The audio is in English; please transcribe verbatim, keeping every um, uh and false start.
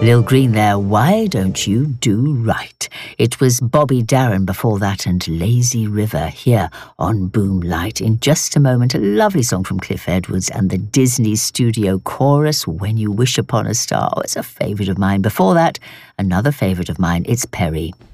Lil Green there, Why Don't You Do Right? It was Bobby Darin before that and Lazy River here on Boom Light. In just a moment, a lovely song from Cliff Edwards and the Disney Studio Chorus, When You Wish Upon a Star. Oh, it's a favourite of mine. Before that, another favourite of mine, it's Perry.